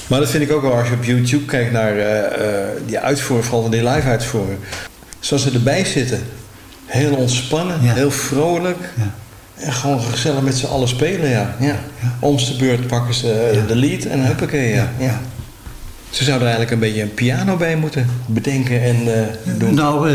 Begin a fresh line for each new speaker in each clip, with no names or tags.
Maar dat vind ik ook wel als je op YouTube kijkt naar die uitvoering, vooral van die live uitvoering. Zoals ze erbij zitten. Heel ontspannen, heel vrolijk. Ja. En gewoon gezellig met z'n allen spelen, ja. Om de beurt pakken ze de lead en huppakee, ja. Ze zouden er eigenlijk een beetje een piano bij moeten bedenken en doen.
Nou,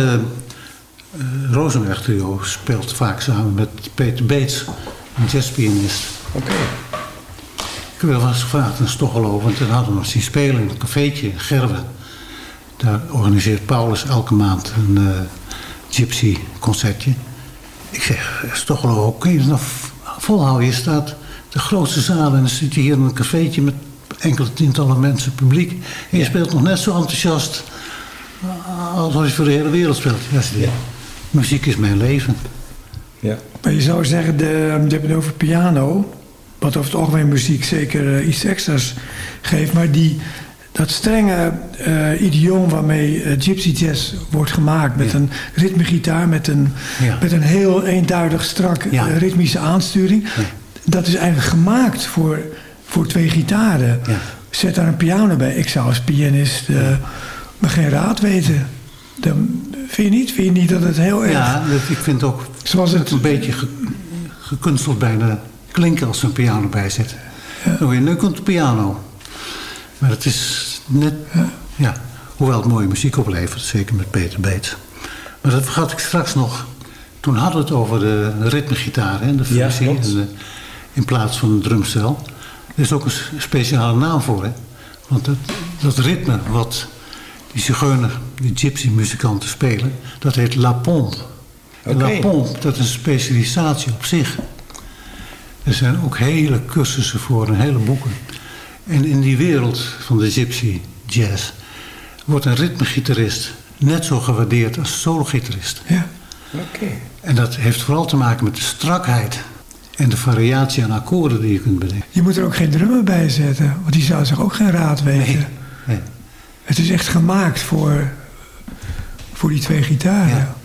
Rosenberg Trio speelt vaak samen met Peter Beets, een jazzpianist.
Oké.
Ik heb wel eens gevraagd aan Stochelo, want toen hadden we nog zien spelen in een cafeetje, Gerwe. Daar organiseert Paulus elke maand een gypsy concertje. Ik zeg, Stochelo, kun je het nog volhouden? Je staat de grootste zaal en dan zit je hier in een cafeetje met enkele tientallen mensen publiek. En je speelt nog net zo enthousiast alsof je voor de hele wereld speelt. Ja. Muziek is mijn leven.
Ja. Maar je zou zeggen, je hebt het over piano, wat over het algemeen muziek zeker iets extra's geeft. Maar dat strenge idioom waarmee gypsy jazz wordt gemaakt, met een ritmegitaar, met een heel eenduidig strak ritmische aansturing. Ja. Dat is eigenlijk gemaakt voor twee gitaren. Ja. Zet daar een piano bij. Ik zou als pianist me geen raad weten. Vind je niet? Vind je niet dat het heel erg...
Ja, ik vind ook zoals het een beetje gekunsteld bijna klinken als er een piano bij zit. Nu komt de piano. Maar het is net... hoewel het mooie muziek oplevert, zeker met Peter Beets. Maar dat vergat ik straks nog. Toen hadden we het over de ritmegitaar en de functie in plaats van een drumstel. Er is ook een speciale naam voor, hè? Want dat ritme wat die zigeuner, die gypsy muzikanten spelen, dat heet La Pompe. En La Pompe, dat is een specialisatie op zich. Er zijn ook hele cursussen voor en hele boeken. En in die wereld van de gypsy jazz wordt een ritmegitarist net zo gewaardeerd als sologitarist.
Ja.
En dat heeft vooral te maken met de strakheid en de variatie aan akkoorden die je kunt bedenken.
Je moet er ook geen drummer bij zetten, want die zou zich ook geen raad weten.
Nee.
Het is echt gemaakt voor die twee gitaren. Ja.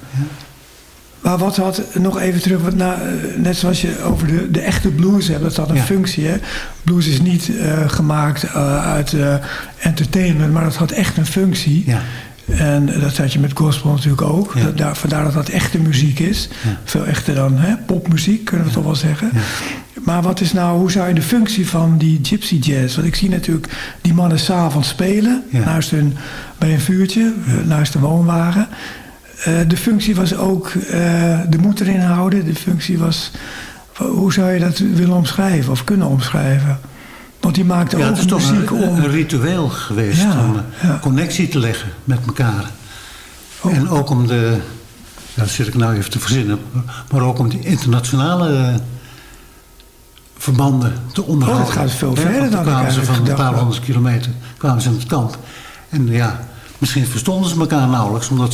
Maar wat had, nog even terug, net zoals je over de echte blues hebt, dat had een functie. Hè? Blues is niet gemaakt uit entertainment, maar dat had echt een functie. Ja. En dat had je met gospel natuurlijk ook. Ja. Vandaar dat echte muziek is. Ja. Veel echter dan popmuziek, kunnen we toch wel zeggen. Ja. Maar wat is nou, hoe zou je de functie van die gypsy jazz... Want ik zie natuurlijk die mannen 's avonds spelen. Ja. Bij een vuurtje, naast de woonwagen. De functie was ook de moed erin houden. De functie was... Hoe zou je dat willen omschrijven of kunnen omschrijven? Want die maakte ook muziek om...
het is toch een ritueel geweest om connectie te leggen met elkaar. En ook om dat zit ik nou even te verzinnen... maar ook om die internationale verbanden te onderhouden.
Dat gaat veel verder dan
kwamen ze van een paar honderd kilometer kwamen ze in het kamp. En misschien verstonden ze elkaar nauwelijks... omdat